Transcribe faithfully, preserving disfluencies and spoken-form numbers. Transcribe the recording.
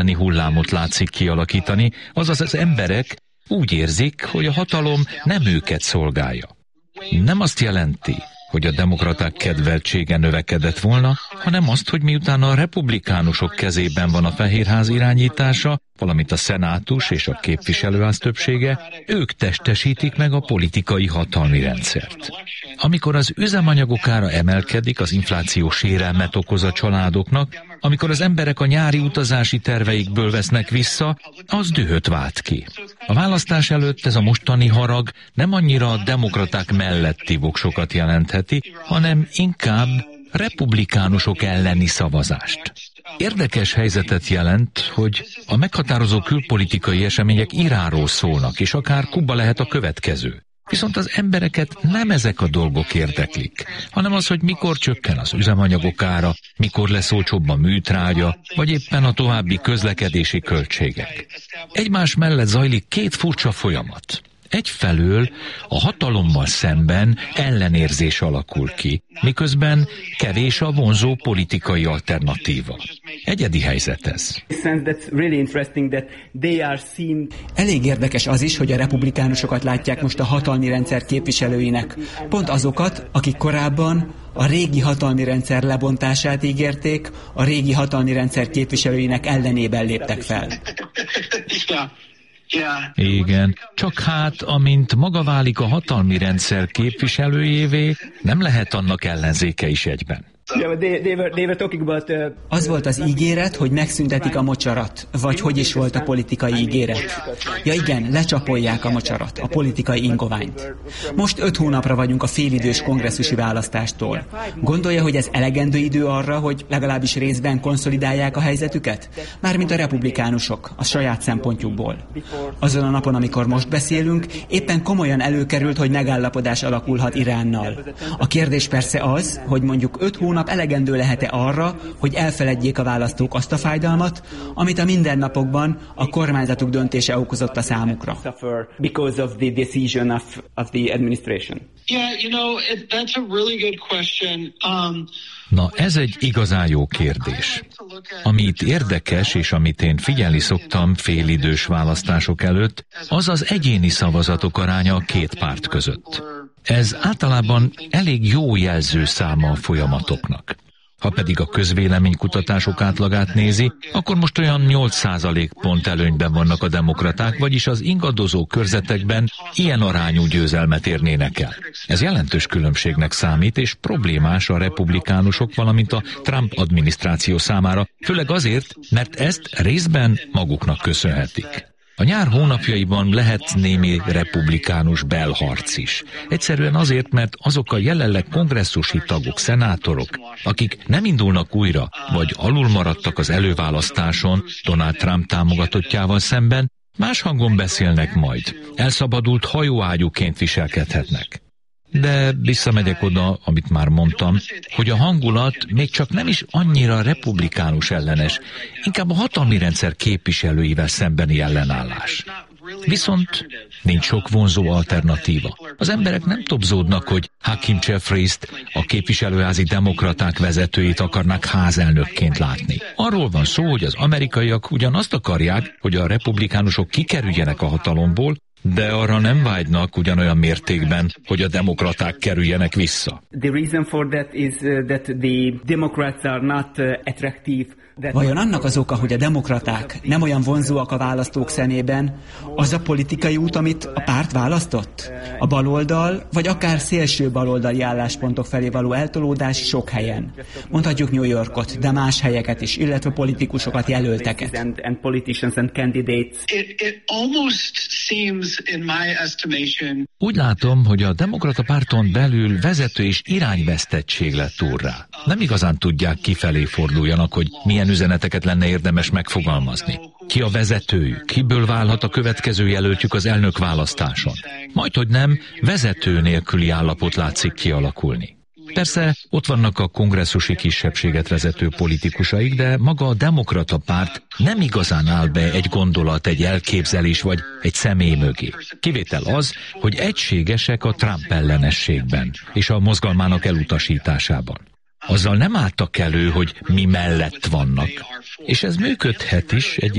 hullámot látszik kialakítani, azaz az emberek úgy érzik, hogy a hatalom nem őket szolgálja. Nem azt jelenti, hogy a demokraták kedveltsége növekedett volna, hanem azt, hogy miután a republikánusok kezében van a Fehérház irányítása, valamint a szenátus és a képviselőház többsége, ők testesítik meg a politikai hatalmi rendszert. Amikor az üzemanyagok ára emelkedik, az infláció sérelmet okoz a családoknak, amikor az emberek a nyári utazási terveikből vesznek vissza, az dühöt vált ki. A választás előtt ez a mostani harag nem annyira a demokraták melletti voksokat jelentheti, hanem inkább republikánusok elleni szavazást. Érdekes helyzetet jelent, hogy a meghatározó külpolitikai események Iránról szólnak, és akár Kuba lehet a következő. Viszont az embereket nem ezek a dolgok érdeklik, hanem az, hogy mikor csökken az üzemanyagok ára, mikor lesz olcsóbb a műtrágya, vagy éppen a további közlekedési költségek. Egymás mellett zajlik két furcsa folyamat. Egyfelől a hatalommal szemben ellenérzés alakul ki, miközben kevés a vonzó politikai alternatíva. Egyedi helyzet ez. Elég érdekes az is, hogy a republikánusokat látják most a hatalmi rendszer képviselőinek. Pont azokat, akik korábban a régi hatalmi rendszer lebontását ígérték, a régi hatalmi rendszer képviselőinek ellenében léptek fel. Igen, csak hát, amint maga válik a hatalmi rendszer képviselőjévé, nem lehet annak ellenzéke is egyben. Az volt az ígéret, hogy megszüntetik a mocsarat, vagy hogy is volt a politikai ígéret. Ja igen, lecsapolják a mocsarat, a politikai ingoványt. Most öt hónapra vagyunk a félidős kongresszusi választástól. Gondolja, hogy ez elegendő idő arra, hogy legalábbis részben konszolidálják a helyzetüket? Mármint a republikánusok, a saját szempontjukból. Azon a napon, amikor most beszélünk, éppen komolyan előkerült, hogy megállapodás alakulhat Iránnal. A kérdés persze az, hogy mondjuk öt hónap elegendő lehet-e arra, hogy elfeledjék a választók azt a fájdalmat, amit a mindennapokban a kormányzatuk döntése okozott a számukra. Na, ez egy igazán jó kérdés. Ami itt érdekes, és amit én figyelni szoktam félidős választások előtt, az az egyéni szavazatok aránya a két párt között. Ez általában elég jó jelző száma a folyamatoknak. Ha pedig a közvéleménykutatások átlagát nézi, akkor most olyan nyolc százalékpont előnyben vannak a demokraták, vagyis az ingadozó körzetekben ilyen arányú győzelmet érnének el. Ez jelentős különbségnek számít, és problémás a republikánusok, valamint a Trump adminisztráció számára, főleg azért, mert ezt részben maguknak köszönhetik. A nyár hónapjaiban lehet némi republikánus belharc is. Egyszerűen azért, mert azok a jelenleg kongresszusi tagok, szenátorok, akik nem indulnak újra, vagy alul maradtak az előválasztáson Donald Trump támogatottjával szemben, más hangon beszélnek majd. Elszabadult hajóágyúként viselkedhetnek. De visszamegyek oda, amit már mondtam, hogy a hangulat még csak nem is annyira republikánus ellenes, inkább a hatalmi rendszer képviselőivel szembeni ellenállás. Viszont nincs sok vonzó alternatíva. Az emberek nem tobzódnak, hogy Hakeem Jeffries-t, a képviselőházi demokraták vezetőjét akarnak házelnökként látni. Arról van szó, hogy az amerikaiak ugyanazt akarják, hogy a republikánusok kikerüljenek a hatalomból, de arra nem vágynak ugyanolyan mértékben, hogy a demokraták kerüljenek vissza. Vajon annak az oka, hogy a demokraták nem olyan vonzóak a választók szemében, az a politikai út, amit a párt választott? A baloldal, vagy akár szélső baloldali álláspontok felé való eltolódás sok helyen. Mondhatjuk New Yorkot, de más helyeket is, illetve politikusokat, jelölteket. Úgy látom, hogy a demokrata párton belül vezető és irányvesztettség lett úrrá. Nem igazán tudják, kifelé forduljanak, hogy milyen üzeneteket lenne érdemes megfogalmazni. Ki a vezetőjük, kiből válhat a következő jelöltjük az elnökválasztáson. Majdhogy nem, vezető nélküli állapot látszik kialakulni. Persze, ott vannak a kongresszusi kisebbséget vezető politikusaik, de maga a demokrata párt nem igazán áll be egy gondolat, egy elképzelés vagy egy személy mögé. Kivétel az, hogy egységesek a Trump ellenességben és a mozgalmának elutasításában. Azzal nem álltak elő, hogy mi mellett vannak. És ez működhet is egy